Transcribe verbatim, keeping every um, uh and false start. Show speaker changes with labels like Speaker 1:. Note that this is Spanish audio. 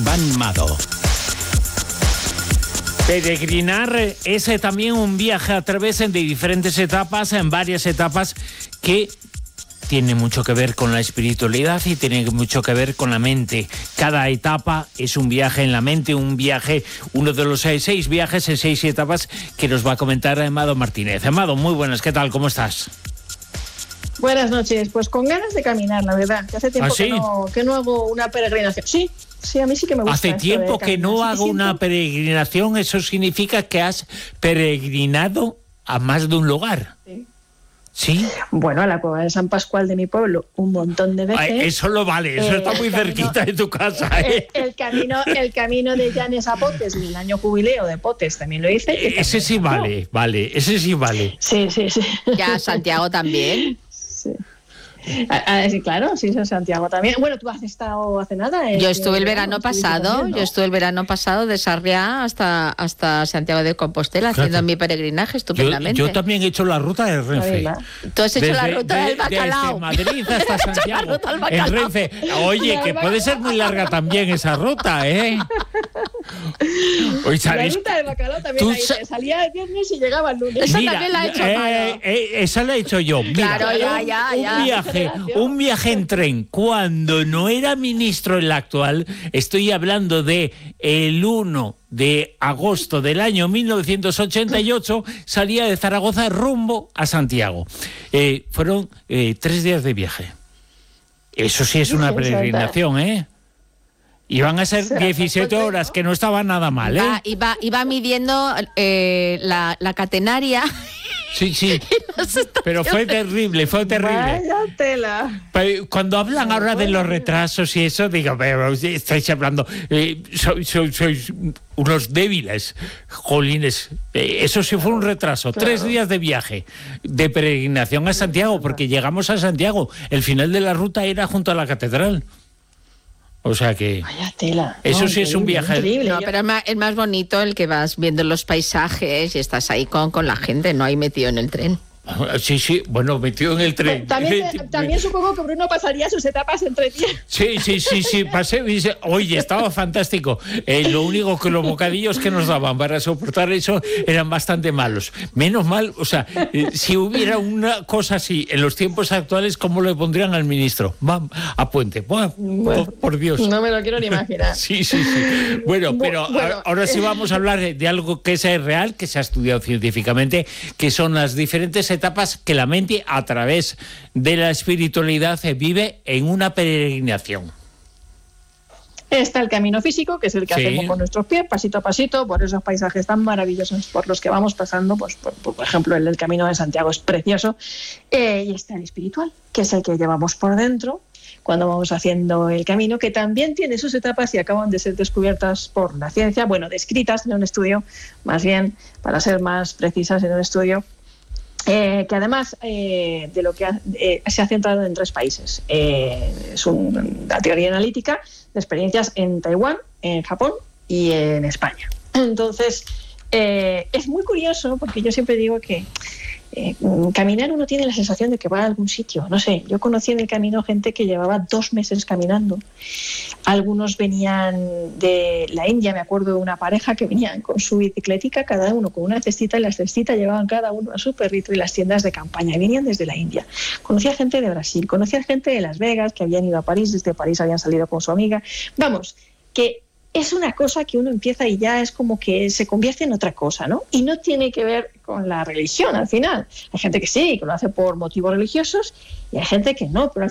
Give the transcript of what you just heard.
Speaker 1: Iván Mado. Peregrinar es también un viaje a través de diferentes etapas, en varias etapas que tiene mucho que ver con la espiritualidad y tiene mucho que ver con la mente. Cada etapa es un viaje en la mente, un viaje, uno de los seis, seis viajes en seis etapas que nos va a comentar Amado Martínez. Amado, muy buenas, ¿qué tal? ¿Cómo estás?
Speaker 2: Buenas noches, pues con ganas de caminar, la verdad. Que hace tiempo ¿Ah, sí? que, no, que no hago una peregrinación. Sí, sí, a mí sí que me gusta.
Speaker 1: Hace tiempo que no hago una peregrinación, eso significa que has peregrinado a más de un lugar.
Speaker 2: Sí.
Speaker 1: ¿Sí?
Speaker 2: Bueno, a la cueva de San Pascual de mi pueblo un montón de veces.
Speaker 1: Ay, eso lo vale, eso eh, está muy camino, cerquita de tu casa. ¿eh?
Speaker 2: El, el, camino, el camino de Llanes a Potes, el año jubileo de Potes también lo hice.
Speaker 1: Eh, ese sí vale, vale, ese sí vale.
Speaker 2: Sí, sí, sí.
Speaker 3: Ya Santiago también.
Speaker 2: Sí. Ah, ah, sí, claro, sí, en Santiago también. Bueno, tú has estado hace nada.
Speaker 3: Yo estuve el verano pasado, también, ¿no? yo estuve el verano pasado de Sarriá hasta, hasta Santiago de Compostela, claro, haciendo mi peregrinaje estupendamente.
Speaker 1: Yo, yo también he hecho la ruta de Renfe.
Speaker 3: Tú has hecho desde, la ruta de, del bacalao.
Speaker 1: Desde Madrid hasta Santiago. En Renfe. Oye, que puede ser muy larga también esa ruta, ¿eh?
Speaker 2: Oye, ¿sabes? La ruta del bacalao también la hice. Salía el viernes y llegaba el lunes.
Speaker 3: Esa
Speaker 2: Mira,
Speaker 3: también la he hecho.
Speaker 1: Eh, eh, esa la he hecho yo. Mira,
Speaker 3: claro, ya, ya, ya.
Speaker 1: Un viaje. Un viaje en tren cuando no era ministro el actual, estoy hablando de el uno de agosto del año mil novecientos ochenta y ocho, salía de Zaragoza rumbo a Santiago. Eh, fueron eh, tres días de viaje. Eso sí es una peregrinación, ¿eh? Iban a ser diecisiete horas, que no estaba nada mal, ¿eh?
Speaker 3: Iba, iba, iba midiendo eh, la, la catenaria.
Speaker 1: Sí, sí, pero fue terrible, fue terrible.
Speaker 2: Vaya tela.
Speaker 1: Pero cuando hablan no, ahora bueno, de los retrasos y eso, digo, pero estáis hablando, eh, sois, sois, sois unos débiles, jolines. Eh, eso sí fue un retraso, claro. Tres días de viaje, de peregrinación a Santiago, porque llegamos a Santiago, el final de la ruta era junto a la catedral. O sea que
Speaker 2: vaya tela.
Speaker 1: Eso
Speaker 2: no,
Speaker 1: sí es un viaje.
Speaker 3: No, pero es más, es más bonito el que vas viendo los paisajes y estás ahí con, con la gente, no hay metido en el tren.
Speaker 1: Sí, sí, bueno, metido en el tren.
Speaker 2: También, también supongo que Bruno pasaría sus etapas entre días.
Speaker 1: Sí, sí, sí, sí, pasé. Oye, estaba fantástico. Eh, lo único que los bocadillos que nos daban para soportar eso eran bastante malos. Menos mal, o sea, eh, si hubiera una cosa así en los tiempos actuales, ¿cómo le pondrían al ministro? Va a Puente. Va,
Speaker 2: bueno,
Speaker 1: por, por Dios.
Speaker 2: No me lo quiero ni imaginar.
Speaker 1: Sí, sí, sí. Bueno, pero bueno, ahora sí vamos a hablar de algo que es real, que se ha estudiado científicamente, que son las diferentes etapas que la mente a través de la espiritualidad vive en una peregrinación.
Speaker 2: Está el camino físico, que es el que sí. hacemos con nuestros pies, pasito a pasito, por esos paisajes tan maravillosos por los que vamos pasando, pues por, por ejemplo el del Camino de Santiago es precioso, eh, y está el espiritual, que es el que llevamos por dentro cuando vamos haciendo el camino, que también tiene sus etapas y acaban de ser descubiertas por la ciencia, bueno, descritas en un estudio, más bien, para ser más precisas, en un estudio Eh, que además eh, de lo que ha, eh, se ha centrado en tres países. Eh, es una teoría analítica de experiencias en Taiwán, en Japón y en España. Entonces, eh, es muy curioso porque yo siempre digo que eh, caminar uno tiene la sensación de que va a algún sitio. No sé, yo conocí en el camino gente que llevaba dos meses caminando. Algunos venían de la India, me acuerdo de una pareja que venían con su bicicletica, cada uno con una cestita, y la cestita llevaban cada uno a su perrito y las tiendas de campaña. Y venían desde la India. Conocía gente de Brasil, conocía gente de Las Vegas, que habían ido a París, desde París habían salido con su amiga. Vamos, que es una cosa que uno empieza y ya es como que se convierte en otra cosa, ¿no? Y no tiene que ver con la religión al final. Hay gente que sí, que lo hace por motivos religiosos, y hay gente que no, pero